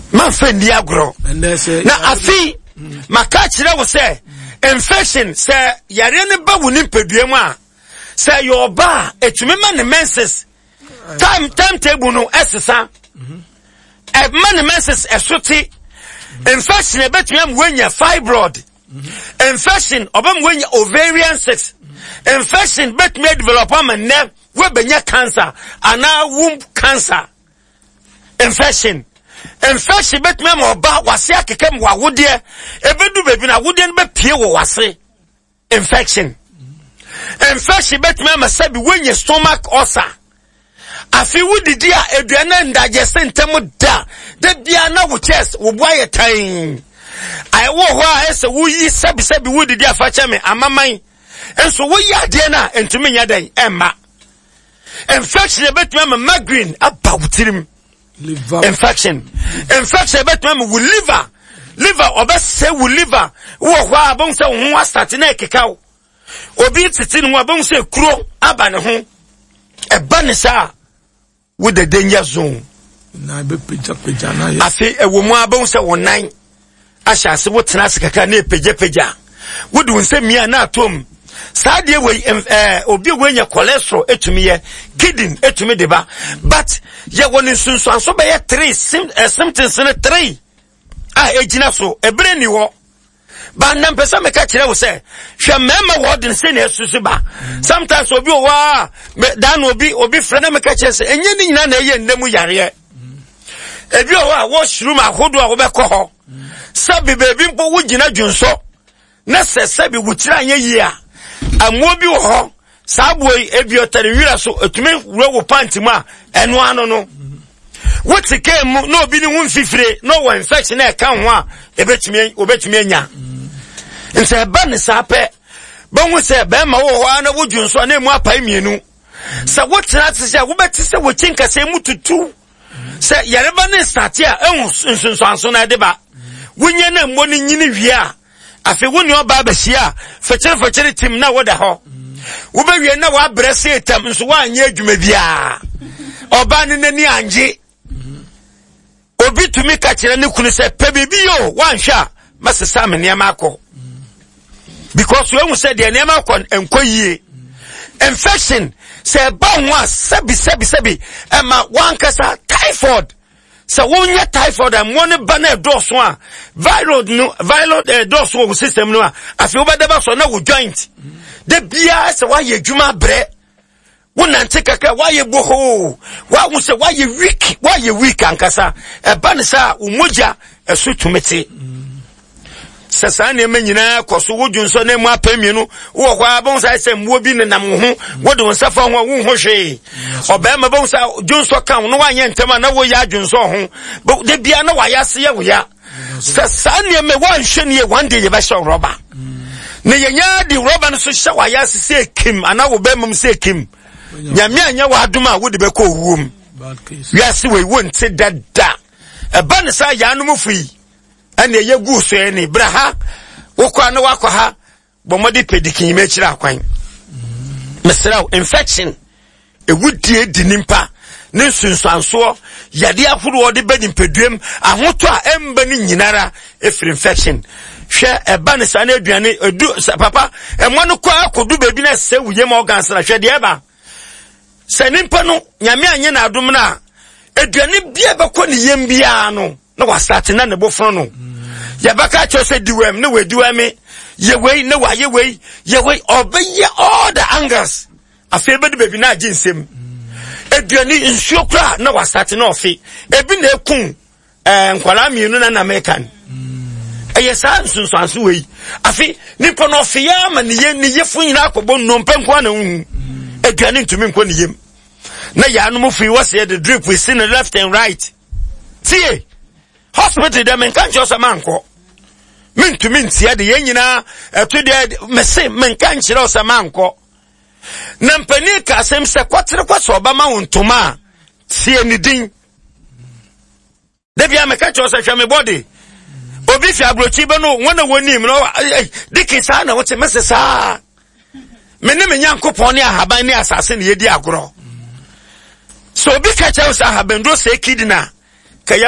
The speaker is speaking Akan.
man fendi agro na afi maka kire wo se infection se yare ne ba woni mpeduam a se your ba etumi ma ne menses timetable no esesa man ne menses esoti infection ebetumi am wenya fibroid infection obam wenya ovarian cyst infection betumi develop am ne we benya cancer ana womb cancer infection betumi am oba wase akekem wa wode ebedu bebi na wode no be pie wo wase infection betumi am sabi wenya stomach ulcer afi wudidi a eduana ndaje ntem da bia na wo chest wo boaye tan ai wo ho a ese wo yi sabi wudidi afa cheme amaman enso wo yi ade na entumi nya dan emma infection betumi am migraine abawtirim liver infection betumi am liver obese wo liver wo ho a bon se ho asate na ekekaw obi titi no abon se kuro aba ne ho eba ne sa with the danger zone na be peja na ya afi ewo mu abon se wonan asha se wo tena sekaka na peja wo du nse mia na atom saa de we obi wenya cholesterol etumiye kidney etumi deba but ye woni sunsu anso be ye 3 symptoms ne 3 ejina so ebre ni wo ba na mpesa meka kire wo se hwe mema word se na esusu ba sometimes obi wa dan obi frɛ na meka kire se enye ni nyina na eye ndemu yare ebi wa wo shiru ma hodo a wo be kɔ hɔ sabi bebi mpo wo gina dwunso na se bi wo kira anye yi a amu bi wo hɔ saboi ebi otare wira so etumi wura wo panti mu a eno ano no wo tike mu na obi ni hu mfifire no wo infection na ka ho a obetumi anya nse ba ne sape ba hu se ba ma wo ho na wo dwunso na emu apai mienu se wo tena tse se wo beti se wo chinka se mututu se yare ba ne state a ehun nsunso anso na de ba wonye na mmo ni nyini wie a afi woni oba ba hia fekere tim na wo da ho wo ba wie na wa brese etam nso wa anya adwuma bia oba ne nani anje obi tumi ka kire ne kunu se pe bibi yo wan hwa masesa me niam akọ because we said the niam akọ enkoyie infection se ba ho a sebi ma wan kasa typhoid se wonya typhoid am won ba na dose a viral dose wo system no a afi wo ba da so na wo joint de bia se wa ye dwuma bre wonante kaka wa ye boho wa hu se wa ye weak ankasa ba ne sa umoja esu tumete sasa ne menyina koso wodwunso na mu apamienu wo kwa bon sa se mwo bi ne nam ho wode wonsa fa ho wo ho hwe oba ma bon sa dwunso kan no wanye ntema na wo ya dwunso ho de bia na wa ya se ye wo ya sasa ne me wan hwe ne one day ye ba hwe roba ne yenya di roba no so hwe wa ya se kim ana wo ba mum se kim nyame anya wa aduma wo de be ko wuom ya se we wonte dada eba ne sa ya no mu fui ane ye gu so ene braha wokwa na wakwa ha bomodi pedikin me kira akwan mesraw infection ewudie di nimpa ne nsunsuanso yade afuro de bedi mpeduem ahoto a emba ni nyinara efiri infection hwe eba ne sa na aduane edu papa emo no kwa akodu bebi na se wuye ma organs na hwe de eba se nimpa no nyame anye na adom na aduane bia beko ne yem bia no na wasate na ne bofro no yabaka chose diwem ne we diweme yewei ne wa yewei obeye all the angers afebe de bebi na aginsem aduani nsuo kra na wasate na ofi ebi na ekun nkwala mienu na American eyesa nsunsanso wei afi nipo no ofi ya ma ne ye fun na akobɔ nnompe nko na hu aduani ntumi nko ne yem na ya no mo fi wase the drip we see left and right tie hospital dem nkan cho sama nko mentumi ntia de yenyina eto de mese menkan kire osama nko na mpani ka asem se kwatere kwaso obama wontoma tie ni din de bia meka cho se hwame body obi fi abrochi be no wona wonim no diki sa na wote mese sa mene menyankopon ne ahaban ne asase ne yedi agoro so obi ka cho se ahaban do se kidina